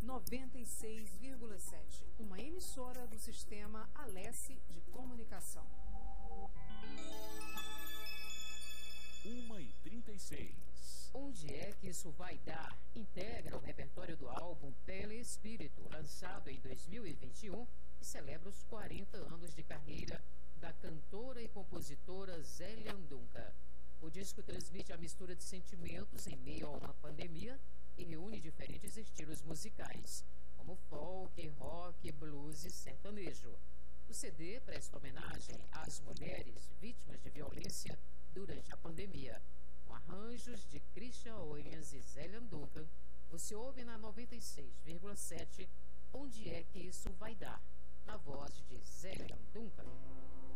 96,7, uma emissora do Sistema Alesse de Comunicação. 1h36. Onde é que isso vai dar? Integra o repertório do álbum Telespírito, lançado em 2021, e celebra os 40 anos de carreira da cantora e compositora Zélia Ndunca. O disco transmite a mistura de sentimentos em meio a uma pandemia e reúne diferentes estilos musicais, como folk, rock, blues e sertanejo. O CD presta homenagem às mulheres vítimas de violência durante a pandemia. Com arranjos de Christian Williams e Zélia Ndunca, você ouve na 96,7 Onde é que isso vai dar? Na voz de Zélia Ndunca.